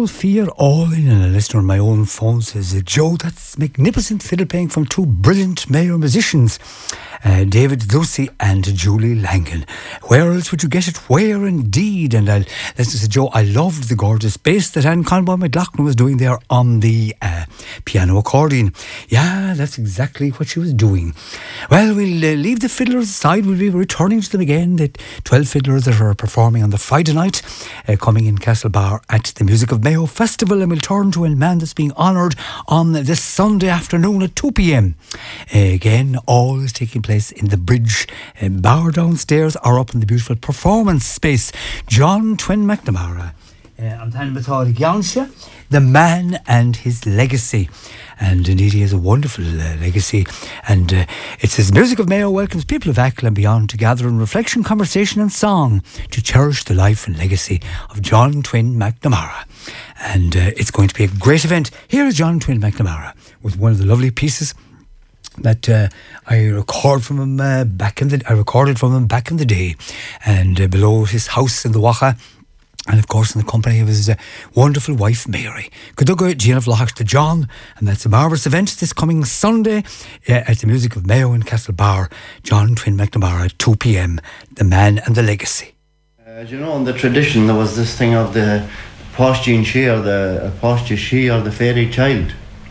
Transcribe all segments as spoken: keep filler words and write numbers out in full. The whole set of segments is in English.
Soul Fear All In, and a listener on my own phone says, Joe, that's magnificent fiddle playing from two brilliant Mayo musicians, uh, David Ducey and Julie Langan. Where else would you get it? Where indeed? And I'll listen to Joe, I loved the gorgeous bass that Anne Conboy McLaughlin was doing there on the uh, piano accordion. Yeah, that's exactly what she was doing. Well, we'll uh, leave the fiddlers aside. We'll be returning to them again. The twelve fiddlers that are performing on the Friday night, uh, coming in Castlebar at the Music of Mayo Festival, and we'll turn to a man that's being honoured on this Sunday afternoon at two p.m. Uh, again, all is taking place in the Bridge uh, bar downstairs or up in the beautiful performance space. John Twin McNamara, I'm telling you, the man and his legacy. And indeed he has a wonderful uh, legacy, and uh, it says Music of Mayo welcomes people of Achill and beyond to gather in reflection, conversation and song to cherish the life and legacy of John Twin McNamara. And uh, it's going to be a great event. Here is John Twin McNamara with one of the lovely pieces that uh, I record from him uh, back in the I recorded from him back in the day, and uh, below his house in the Wacha. And of course in the company of his uh, wonderful wife Mary. Good luck, Gina Vlach to John. And that's a marvellous event this coming Sunday uh, at the Music of Mayo in Castlebar. John Twin McNamara at two p.m. The man and the legacy. Uh, you know, in the tradition there was this thing of the Páistín She or the Páistí She or the fairy child.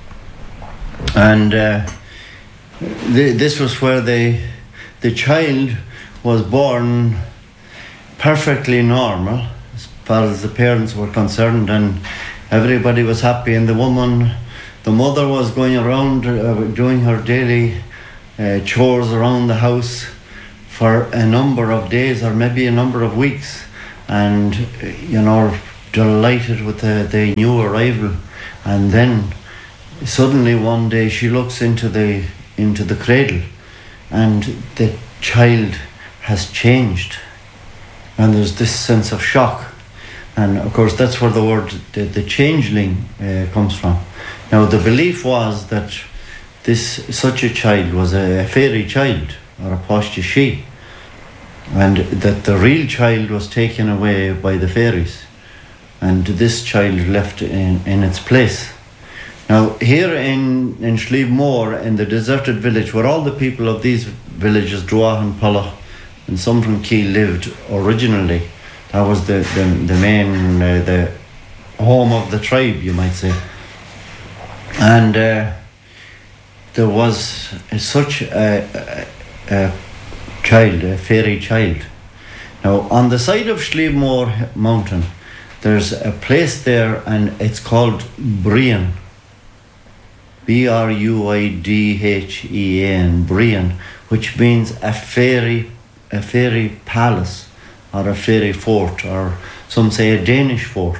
And uh, the, this was where the, the child was born perfectly normal as far as the parents were concerned, and everybody was happy, and the woman, the mother was going around uh, doing her daily uh, chores around the house for a number of days or maybe a number of weeks, and you know, delighted with the, the new arrival. And then suddenly one day she looks into the into the cradle and the child has changed, and there's this sense of shock. And of course that's where the word the, the changeling uh, comes from. Now the belief was that this such a child was a, a fairy child or a Páistí She, and that the real child was taken away by the fairies and this child left in, in its place. Now here in, in Slievemore, in the deserted village where all the people of these villages, Droagh and Pollach and some from Key, lived originally, that was the, the, the main, uh, the home of the tribe, you might say. And uh, there was such a, a, a child, a fairy child. Now on the side of Slievemore Mountain, there's a place there and it's called Brian. B R U I D H E A N, Brian, which means a fairy, a fairy palace, or a fairy fort, or some say a Danish fort.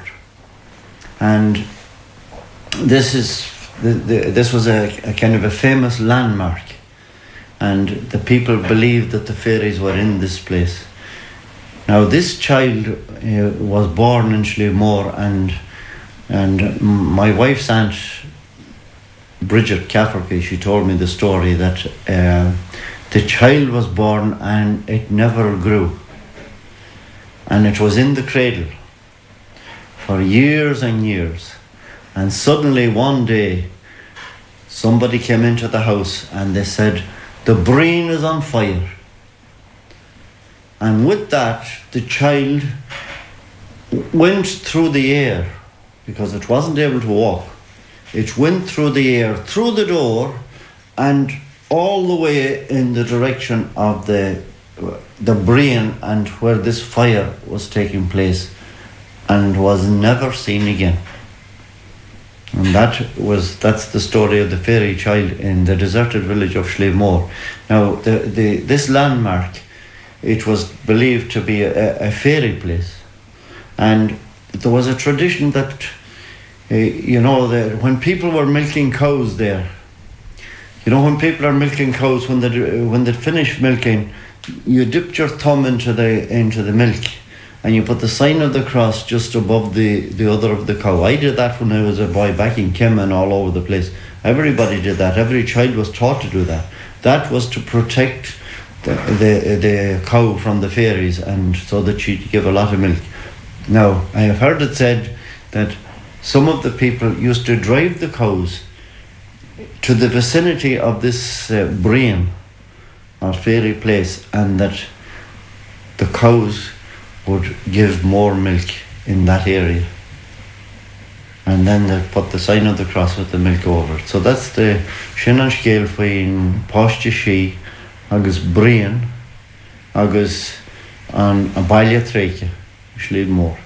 And this is the, the, this was a, a kind of a famous landmark, and the people believed that the fairies were in this place. Now this child uh, was born in Slievemore, and and my wife's aunt Bridget Cafferty, she told me the story that uh, the child was born and it never grew. And it was in the cradle for years and years. And suddenly one day, somebody came into the house and they said, the brain is on fire. And with that, the child went through the air, because it wasn't able to walk. It went through the air, through the door, and all the way in the direction of the the brain and where this fire was taking place, and was never seen again. And that was that's the story of the fairy child in the deserted village of Slievemore. Now the, the this landmark, it was believed to be a, a fairy place, and there was a tradition that uh, you know that when people were milking cows there, you know when people are milking cows, when they when they finish milking, you dipped your thumb into the into the milk and you put the sign of the cross just above the, the udder of the cow. I did that when I was a boy back in Kim and all over the place. Everybody did that. Every child was taught to do that. That was to protect the, the, the cow from the fairies, and so that she'd give a lot of milk. Now, I have heard it said that some of the people used to drive the cows to the vicinity of this uh, brain or fairy place, and that the cows would give more milk in that area. And then they put the sign of the cross with the milk over it. So that's the sin an scéal faoin páiste sí agus brian agus an a baile tréiche, Sliabh Mór.